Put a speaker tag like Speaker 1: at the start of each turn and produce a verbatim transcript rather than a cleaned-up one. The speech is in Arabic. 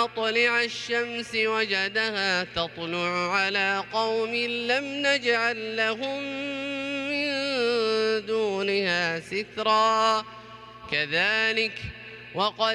Speaker 1: طلع الشمس وجدها تطلع على قوم لم نجعل لهم من دونها سترا كذلك وقد